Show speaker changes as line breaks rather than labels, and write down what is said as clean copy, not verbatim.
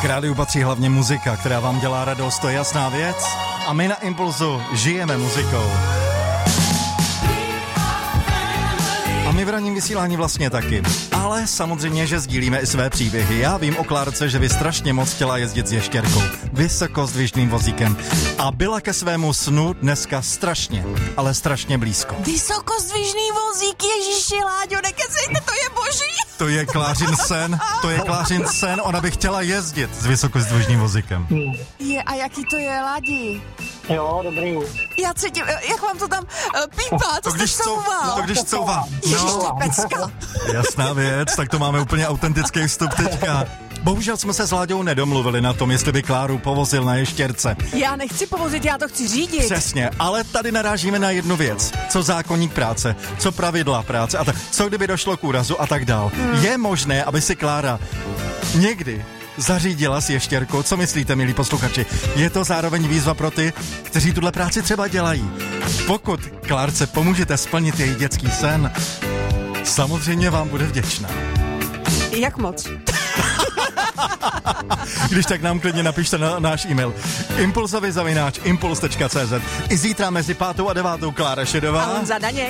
rádiu patří hlavně muzika, která vám dělá radost, to je jasná věc. A my na Impulzu žijeme muzikou. A my v ranním vysílání vlastně taky. Ale samozřejmě, že sdílíme i své příběhy. Já vím o Klárce, že by strašně moc chtěla jezdit s ještěrkou, vysokozdvižným vozíkem. A byla ke svému snu dneska strašně, ale strašně blízko.
Vysokozdvižný vozík, ježiši, Láďo, nekecejte, to je boží.
To je Klářin sen, ona by chtěla jezdit s vysokozdvižným vozíkem.
A jaký to je, Ládi?
Jo, dobrý.
Já cítím, jak vám to tam pípá, to jste couval.
To když couvá.
Ježiš, ty pecka.
Jasná věc, tak to máme úplně autentický vstup teďka. Bohužel jsme se s Láďou nedomluvili na tom, jestli by Kláru povozil na ještěrce.
Já nechci povozit, já to chci řídit.
Přesně, ale tady narážíme na jednu věc. Co zákoník práce, co pravidla práce a tak. Co kdyby došlo k úrazu a tak dál. Je možné, aby si Klára někdy zařídila s ještěrkou? Co myslíte, milí posluchači? Je to zároveň výzva pro ty, kteří tuhle práci třeba dělají. Pokud Klárce pomůžete splnit její dětský sen, samozřejmě vám bude vděčná.
Jak moc?
Když tak nám klidně napište na náš e-mail impulsovi@impuls.cz. I zítra mezi 5. a 9. Klára Šedová
A Honza Daněk.